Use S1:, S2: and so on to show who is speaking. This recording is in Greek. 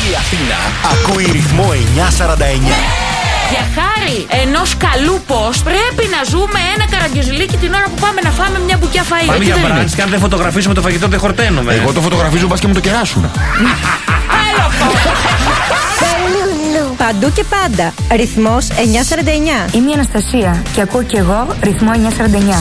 S1: Η Αθήνα ακούει ρυθμό 949.
S2: Για χάρη ενός καλού post πρέπει να ζούμε ένα καραγκιόζηλίκι την ώρα που πάμε να φάμε μια μπουκιά φαΐ.
S3: Πάμε για μπραντς και αν δεν φωτογραφίσουμε το φαγητό δεν χορταίνουμε.
S1: Εγώ το φωτογραφίζω, μπας και μου το κεράσουν.
S4: Παντού και πάντα. Ρυθμός 949.
S5: Είμαι η Αναστασία και ακούω κι εγώ ρυθμό 949.